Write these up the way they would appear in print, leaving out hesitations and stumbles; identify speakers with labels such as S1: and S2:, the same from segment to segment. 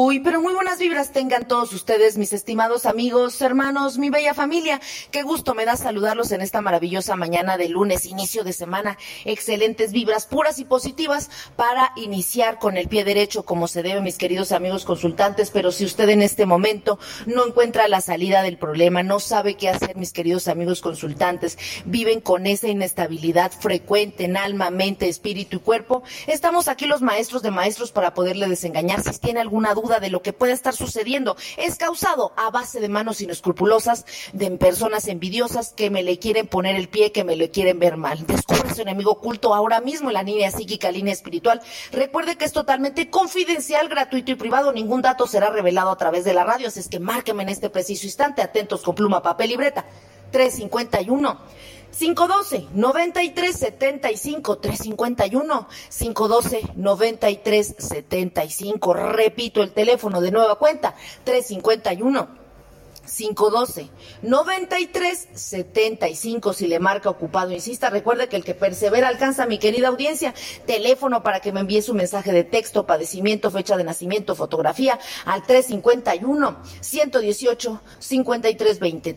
S1: Uy, pero muy buenas vibras tengan todos ustedes, mis estimados amigos, hermanos, mi bella familia. Qué gusto me da saludarlos en esta maravillosa mañana de lunes, inicio de semana. Excelentes vibras puras y positivas para iniciar con el pie derecho como se debe, mis queridos amigos consultantes. Pero si usted en este momento no encuentra la salida del problema, no sabe qué hacer, mis queridos amigos consultantes, viven con esa inestabilidad frecuente en alma, mente, espíritu y cuerpo, estamos aquí los maestros de maestros para poderle desengañar. Si tiene alguna duda de lo que puede estar sucediendo, es causado a base de manos inescrupulosas, de personas envidiosas que me le quieren poner el pie, que me le quieren ver mal. Descubre su enemigo oculto ahora mismo en la línea psíquica, línea espiritual. Recuerde que es totalmente confidencial, gratuito y privado. Ningún dato será revelado a través de la radio, así es que márqueme en este preciso instante, atentos con pluma, papel y libreta. 351-512-9375, 351-512-9375. Repito el teléfono de nueva cuenta, 351-512-9375. Si le marca ocupado, insista. Recuerde que el que persevera alcanza, mi querida audiencia. Teléfono para que me envíe su mensaje de texto, padecimiento, fecha de nacimiento, fotografía al 351-118-5320.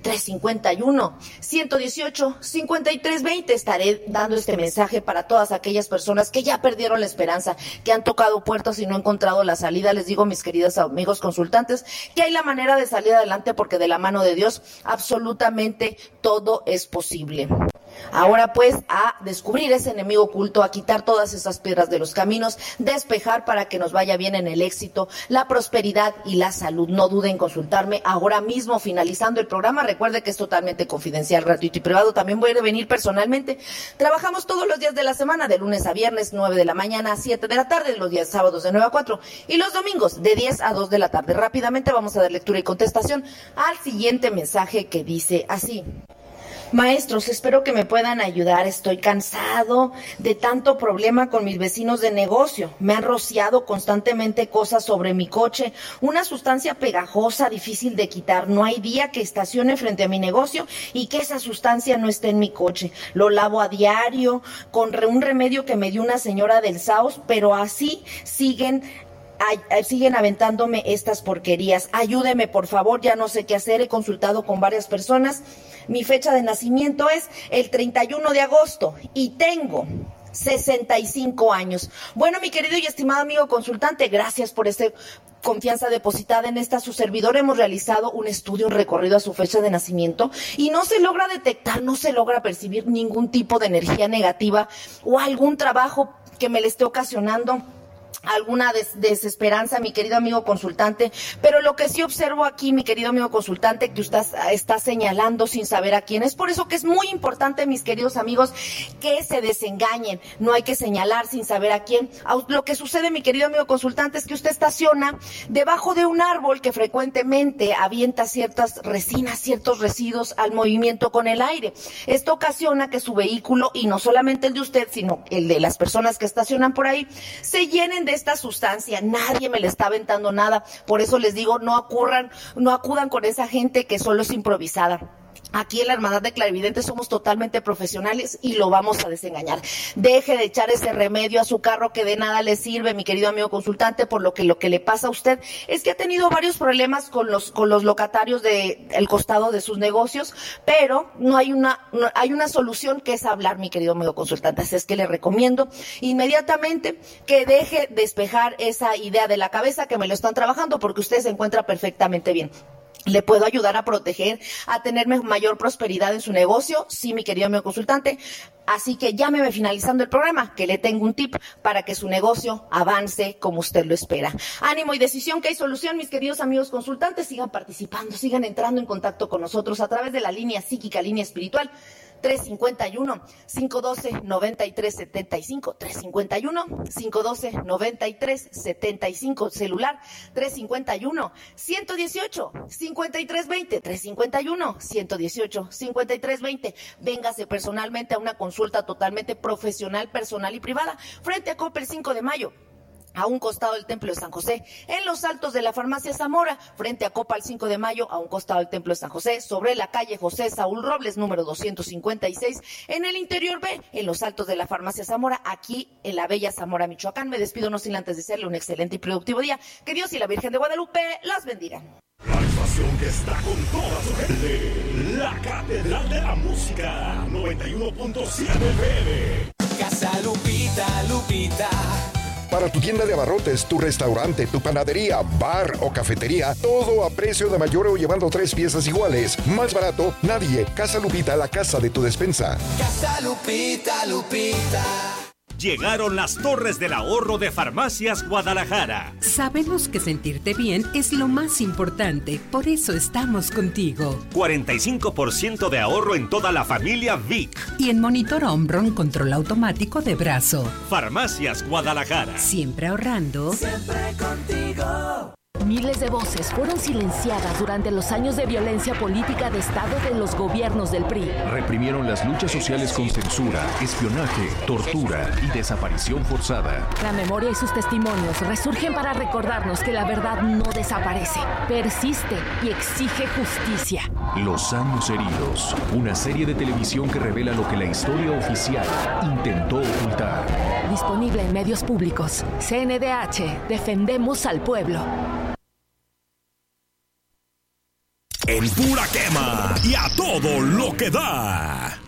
S1: 351-118-5320. Estaré dando este mensaje para todas aquellas personas que ya perdieron la esperanza, que han tocado puertas y no han encontrado la salida. Les digo, mis queridos amigos consultantes, que hay la manera de salir adelante, porque de la mano de Dios absolutamente todo es posible. Ahora pues a descubrir ese enemigo oculto, a quitar todas esas piedras de los caminos, despejar para que nos vaya bien en el éxito, la prosperidad y la salud. No duden en consultarme ahora mismo finalizando el programa. Recuerde que es totalmente confidencial, gratuito y privado. También voy a venir personalmente. Trabajamos todos los días de la semana, de lunes a viernes, 9 de la mañana a 7 de la tarde, los días sábados de 9 a 4 y los domingos de 10 a 2 de la tarde. Rápidamente vamos a dar lectura y contestación al siguiente mensaje que dice así: maestros, espero que me puedan ayudar. Estoy cansado de tanto problema con mis vecinos de negocio. Me han rociado constantemente cosas sobre mi coche, una sustancia pegajosa, difícil de quitar. No hay día que estacione frente a mi negocio y que esa sustancia no esté en mi coche. Lo lavo a diario con un remedio que me dio una señora del Saos, pero así siguen aventándome estas porquerías. Ayúdeme, por favor, ya no sé qué hacer. He consultado con varias personas. Mi fecha de nacimiento es el 31 de agosto y tengo 65 años. Bueno, mi querido y estimado amigo consultante, gracias por esta confianza depositada en esta su servidor. Hemos realizado un estudio, un recorrido a su fecha de nacimiento y no se logra detectar, no se logra percibir ningún tipo de energía negativa o algún trabajo que me le esté ocasionando alguna desesperanza, mi querido amigo consultante. Pero lo que sí observo aquí, mi querido amigo consultante, que usted está señalando sin saber a quién. Es por eso que es muy importante, mis queridos amigos, que se desengañen. No hay que señalar sin saber a quién. Lo que sucede, mi querido amigo consultante, es que usted estaciona debajo de un árbol que frecuentemente avienta ciertas resinas, ciertos residuos al movimiento con el aire. Esto ocasiona que su vehículo, y no solamente el de usted, sino el de las personas que estacionan por ahí, se llenen de esta sustancia. Nadie me le está aventando nada. Por eso les digo, no acudan con esa gente que solo es improvisada. Aquí en la Hermandad de Clarividentes somos totalmente profesionales y lo vamos a desengañar. Deje de echar ese remedio a su carro que de nada le sirve, mi querido amigo consultante, por lo que le pasa a usted es que ha tenido varios problemas con los locatarios del costado de sus negocios, pero hay una solución, que es hablar, mi querido amigo consultante. Así es que le recomiendo inmediatamente que deje despejar esa idea de la cabeza, que me lo están trabajando, porque usted se encuentra perfectamente bien. ¿Le puedo ayudar a proteger, a tener mayor prosperidad en su negocio? Sí, mi querido amigo consultante. Así que llámeme finalizando el programa, que le tengo un tip para que su negocio avance como usted lo espera. Ánimo y decisión, que hay solución, mis queridos amigos consultantes. Sigan participando, sigan entrando en contacto con nosotros a través de la línea psíquica, línea espiritual. 351-512-9375, 351-512-9375, celular 351-118-5320, 351-118-5320. Véngase personalmente a una consulta totalmente profesional, personal y privada frente a Coppel 5 de Mayo. a un costado del Templo de San José, en los altos de la Farmacia Zamora, frente a Copa al 5 de Mayo, a un costado del Templo de San José, sobre la calle José Saúl Robles, número 256, en el interior B, en los altos de la Farmacia Zamora, aquí en la bella Zamora, Michoacán. Me despido no sin antes desearle un excelente y productivo día. Que Dios y la Virgen de Guadalupe las bendigan.
S2: La estación que está con toda su gente, la Catedral de la Música, 91.7 FM.
S3: Casa Lupita, Lupita.
S4: Para tu tienda de abarrotes, tu restaurante, tu panadería, bar o cafetería, todo a precio de mayoreo llevando 3 piezas iguales. Más barato, nadie. Casa Lupita, la casa de tu despensa.
S3: Casa Lupita, Lupita.
S5: Llegaron las Torres del Ahorro de Farmacias Guadalajara.
S6: Sabemos que sentirte bien es lo más importante, por eso estamos contigo.
S5: 45% de ahorro en toda la familia Vic.
S6: Y en Monitor Omron control automático de brazo.
S5: Farmacias Guadalajara.
S6: Siempre ahorrando.
S3: Siempre contigo.
S7: Miles de voces fueron silenciadas durante los años de violencia política de Estado de los gobiernos del PRI.
S8: Reprimieron las luchas sociales con censura, espionaje, tortura y desaparición forzada.
S7: La memoria y sus testimonios resurgen para recordarnos que la verdad no desaparece, persiste y exige justicia.
S8: Los años heridos, una serie de televisión que revela lo que la historia oficial intentó ocultar.
S7: Disponible en medios públicos. CNDH, defendemos al pueblo.
S2: En pura quema y a todo lo que da.